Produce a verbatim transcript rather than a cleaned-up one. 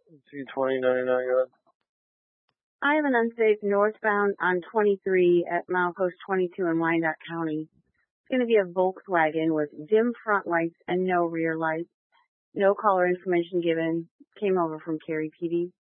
T twenty ninety-nine, go ahead. I have an unsafe northbound on twenty-three at milepost twenty-two in Wyandotte County. It's going to be a Volkswagen with dim front lights and no rear lights. No caller information given. Came over from Cary P D.